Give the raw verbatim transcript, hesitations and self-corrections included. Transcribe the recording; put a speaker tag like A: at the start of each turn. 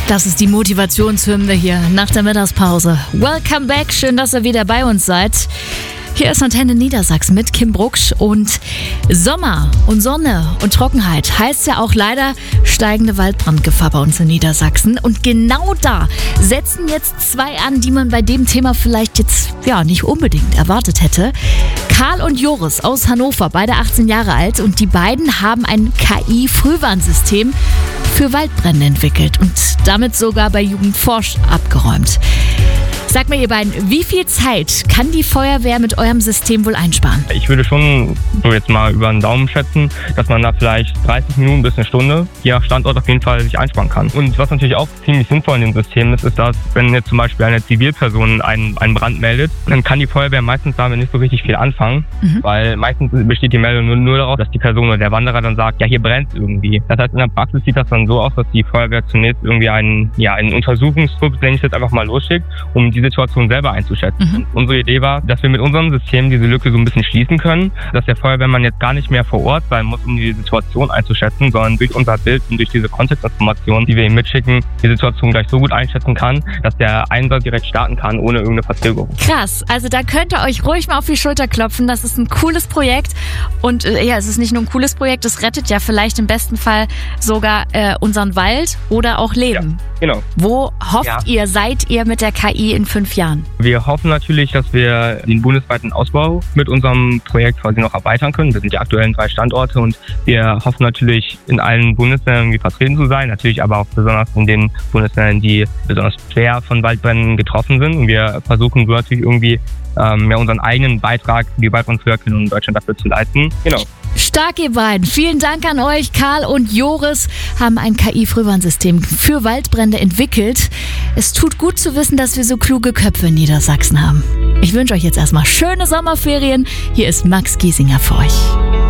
A: Das ist die Motivationshymne hier nach der Mittagspause. Welcome back, schön, dass ihr wieder bei uns seid. Hier ist Antenne Niedersachsen mit Kim Brucksch und Sommer und Sonne und Trockenheit heißt ja auch leider steigende Waldbrandgefahr bei uns in Niedersachsen. Und genau da setzen jetzt zwei an, die man bei dem Thema vielleicht jetzt ja nicht unbedingt erwartet hätte. Karl und Joris aus Hannover, beide achtzehn Jahre alt, und die beiden haben ein K I-Frühwarnsystem für Waldbrände entwickelt und damit sogar bei Jugendforsch abgeräumt. Sag mir, ihr beiden, wie viel Zeit kann die Feuerwehr mit eurem System wohl einsparen?
B: Ich würde schon so jetzt mal über den Daumen schätzen, dass man da vielleicht dreißig Minuten bis eine Stunde je nach Standort auf jeden Fall sich einsparen kann. Und was natürlich auch ziemlich sinnvoll in dem System ist, ist, dass wenn jetzt zum Beispiel eine Zivilperson einen, einen Brand meldet, dann kann die Feuerwehr meistens damit nicht so richtig viel anfangen, mhm. weil meistens besteht die Meldung nur, nur darauf, dass die Person oder der Wanderer dann sagt, ja, hier brennt irgendwie. Das heißt, in der Praxis sieht das dann so aus, dass die Feuerwehr zunächst irgendwie einen, ja, einen Untersuchungstrupp, den ich jetzt einfach mal losschickt, um die Situation selber einzuschätzen. Mhm. Unsere Idee war, dass wir mit unserem System diese Lücke so ein bisschen schließen können, dass der Feuerwehrmann jetzt gar nicht mehr vor Ort sein muss, um die Situation einzuschätzen, sondern durch unser Bild und durch diese Kontextinformationen, die wir ihm mitschicken, die Situation gleich so gut einschätzen kann, dass der Einsatz direkt starten kann, ohne irgendeine Verzögerung.
A: Krass, also da könnt ihr euch ruhig mal auf die Schulter klopfen, das ist ein cooles Projekt und äh, ja, es ist nicht nur ein cooles Projekt, es rettet ja vielleicht im besten Fall sogar äh, unseren Wald oder auch Leben.
B: Ja, genau.
A: Wo hofft
B: ja.
A: ihr, seid ihr mit der K I in fünf Jahren?
B: Wir hoffen natürlich, dass wir den bundesweiten Ausbau mit unserem Projekt quasi noch erweitern können. Wir sind die aktuellen drei Standorte und wir hoffen natürlich in allen Bundesländern irgendwie vertreten zu sein, natürlich aber auch besonders in den Bundesländern, die besonders schwer von Waldbränden getroffen sind. Und wir versuchen so natürlich irgendwie ähm, ja, unseren eigenen Beitrag für die Waldbrandfrüherkennung in Deutschland dafür zu leisten. Genau.
A: Stark, ihr beiden. Vielen Dank an euch. Karl und Joris haben ein K I-Frühwarnsystem für Waldbrände entwickelt. Es tut gut zu wissen, dass wir so kluge Köpfe in Niedersachsen haben. Ich wünsche euch jetzt erstmal schöne Sommerferien. Hier ist Max Giesinger für euch.